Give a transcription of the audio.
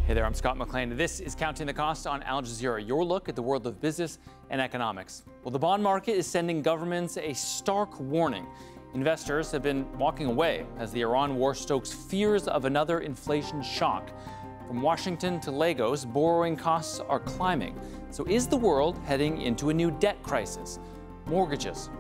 Hey there, I'm Scott McLean. This is Counting the Cost on Al Jazeera, your look at the world of business and economics. Well, the bond market is sending governments a stark warning. Investors have been walking away as the Iran war stokes fears of another inflation shock. From Washington to Lagos, borrowing costs are climbing. So is the world heading into a new debt crisis? Mortgages,